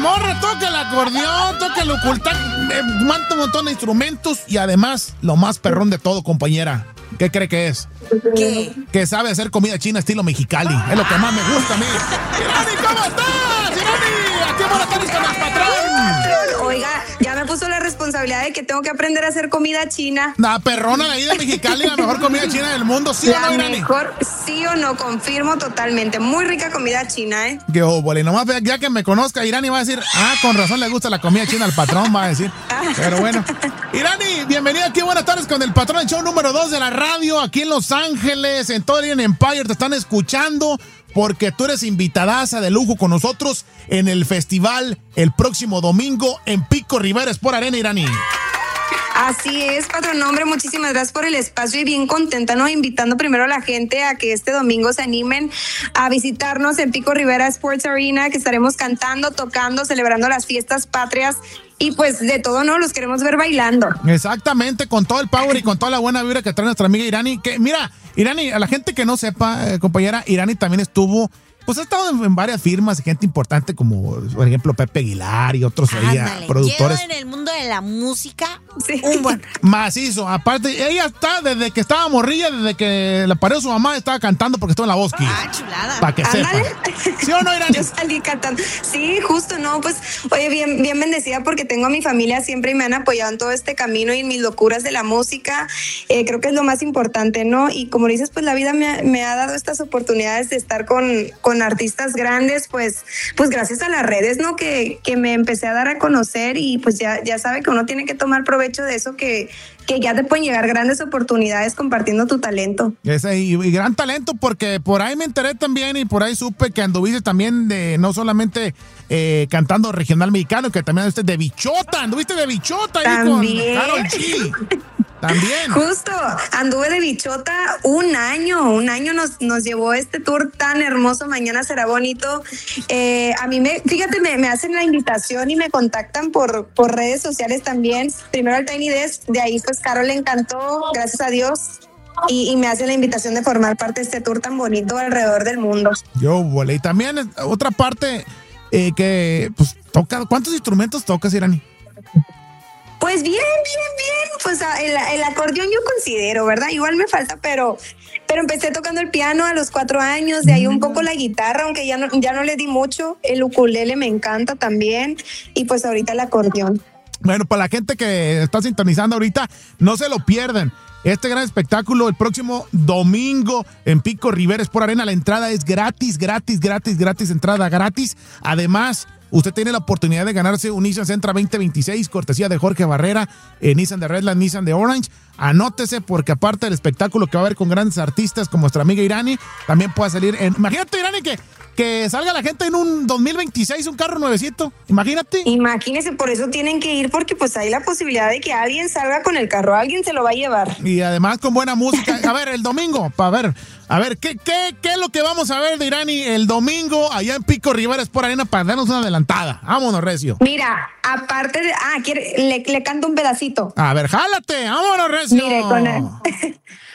morra toca el acordeón, toca el ocultar, manta un montón de instrumentos y además, lo más perrón de todo, compañera. ¿Qué cree que es? ¿Qué? Que sabe hacer comida china estilo Mexicali. Es lo que más me gusta a mí. ¡Irani, ¿cómo estás? ¡Irani! ¡Aquí buenas tardes con el patrón! Oiga, ya me puso la responsabilidad de que tengo que aprender a hacer comida china. La perrona de ahí de Mexicali, la mejor comida china del mundo, ¿sí o no, Irani? Mejor, sí o no, confirmo totalmente. Muy rica comida china, ¿eh? Que óvole, nomás ya que me conozca, Irani va a decir, con razón le gusta la comida china al patrón, va a decir. Pero bueno. Irani, bienvenida aquí, buenas tardes con el patrón, el show número 2 de la radio, aquí en Los Ángeles, en todo el Empire, te están escuchando porque tú eres invitadaza de lujo con nosotros en el festival el próximo domingo en Pico Rivera Sport Arena, Irani. Así es, patrón. Hombre, muchísimas gracias por el espacio y bien contenta, ¿no? Invitando primero a la gente a que este domingo se animen a visitarnos en Pico Rivera Sports Arena, que estaremos cantando, tocando, celebrando las fiestas patrias y pues de todo, ¿no? Los queremos ver bailando. Exactamente, con todo el power y con toda la buena vibra que trae nuestra amiga Irani. Que mira, Irani, a la gente que no sepa, compañera, Irani también estuvo... Pues ha estado en varias firmas, gente importante como, por ejemplo, Pepe Aguilar y otros productores. Llevo en el mundo de la música Sí. un buen Macizo. Aparte, ella está desde que estaba morrilla, desde que la parió su mamá, estaba cantando porque estaba en la Bosque. chulada. Para que sepa. ¿Sí o no, Irani? Yo salí cantando. Sí, justo, no, pues, oye, bien bendecida porque tengo a mi familia siempre y me han apoyado en todo este camino y en mis locuras de la música. Creo que es lo más importante, ¿no? Y como dices, pues la vida me ha dado estas oportunidades de estar con artistas grandes, pues gracias a las redes, ¿no? Que me empecé a dar a conocer y pues ya sabe que uno tiene que tomar provecho de eso, que ya te pueden llegar grandes oportunidades compartiendo tu talento. Y gran talento, porque por ahí me enteré también y por ahí supe que anduviste también de no solamente cantando regional mexicano, que también anduviste de bichota ahí También. con Karol G. También. Justo, anduve de bichota un año nos llevó este tour tan hermoso, Mañana Será Bonito. A mí fíjate, me hacen la invitación y me contactan por redes sociales también. Primero el Tiny Desk, de ahí pues Karol le encantó, gracias a Dios. Y me hacen la invitación de formar parte de este tour tan bonito alrededor del mundo. Y también otra parte que pues toca, ¿cuántos instrumentos tocas, Irani? Pues bien. Pues el acordeón yo considero, ¿verdad? Igual me falta, pero empecé tocando el piano a los 4 años, de ahí un poco la guitarra, aunque ya no le di mucho. El ukulele me encanta también y pues ahorita el acordeón. Bueno, para la gente que está sintonizando ahorita, no se lo pierdan. Este gran espectáculo el próximo domingo en Pico Rivera Sport Arena. La entrada es gratis, entrada gratis. Además, usted tiene la oportunidad de ganarse un Nissan Sentra 2026, cortesía de Jorge Barrera, Nissan de Redland, Nissan de Orange. Anótese porque aparte del espectáculo que va a haber con grandes artistas como nuestra amiga Irani, también puede salir imagínate, Irani, que salga la gente en un 2026, un carro nuevecito. Imagínate. Imagínese, por eso tienen que ir, porque pues hay la posibilidad de que alguien salga con el carro, alguien se lo va a llevar. Y además con buena música. A ver, el domingo, a ver, ¿qué es lo que vamos a ver de Irani el domingo allá en Pico Rivera Sport Arena para darnos una adelantada? Vámonos, recio. Mira, aparte de... le canto un pedacito. A ver, jálate, vámonos, recio. Mire,